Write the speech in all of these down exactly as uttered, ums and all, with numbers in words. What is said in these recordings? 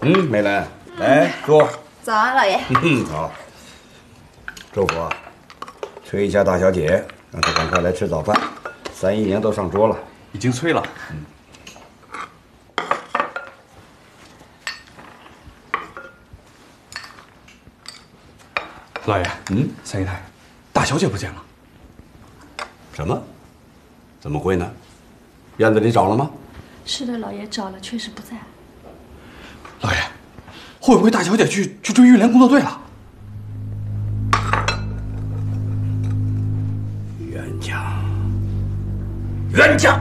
嗯，美兰，来坐。 早啊，老爷。 嗯，好。周福，催一下大小姐，让她赶快来吃早饭。三姨娘都上桌了， 已经催了。嗯。老爷， 嗯， 三姨太，大小姐不见了。 什么？怎么会呢？院子里找了吗？ 是的，老爷找了，确实不在。 老爷，会不会大小姐去去追玉莲工作队了？ 冤家，冤家！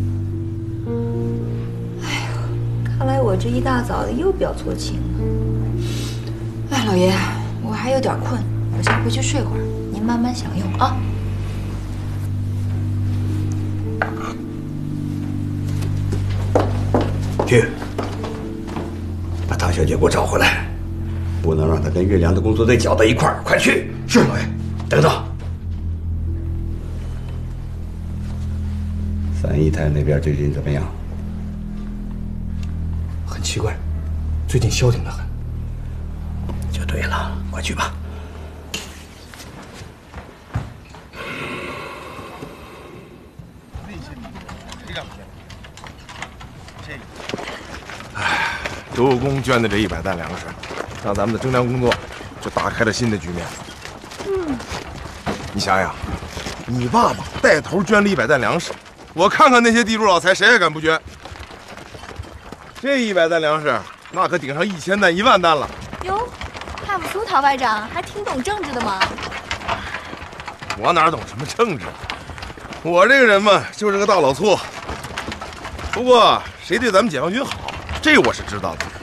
哎呦，看来我这一大早的又表错情了。哎，老爷，我还有点困，我先回去睡会儿，您慢慢享用啊。 去，把大小姐给我找回来，不能让她跟月亮的工作队搅到一块儿。快去！ 是老爷。 等等，三姨太那边最近怎么样？ 很奇怪，最近消停得很。 就对了，快去吧。 唉，周公捐的这一百担粮食，让咱们的征粮工作就打开了新的局面。嗯，你想想，你爸爸带头捐了一百担粮食，我看看那些地主老财谁还敢不捐？这一百担粮食，那可顶上一千担、一万担了。 哟，看不出陶外长还挺懂政治的嘛。 我哪懂什么政治？我这个人嘛，就是个大老粗。不过谁对咱们解放军好，这我是知道的。